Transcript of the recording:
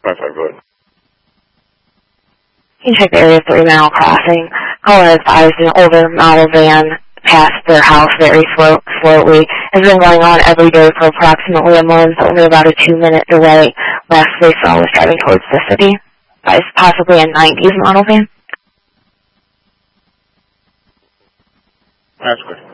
5-5, go ahead. You check the area 3 mile crossing. Caller advised an older model van passed their house very slowly. Has been going on every day for approximately a month, only about a 2-minute delay. Last they saw was driving towards the city. Possibly a 90s model van. Last question.